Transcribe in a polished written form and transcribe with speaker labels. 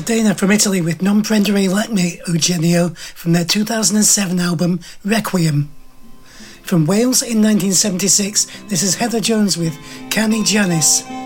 Speaker 1: Dana from Italy with Non Prendere Me Eugenio from their 2007 album Requiem. From Wales in 1976, this is Heather Jones with Cani Janis.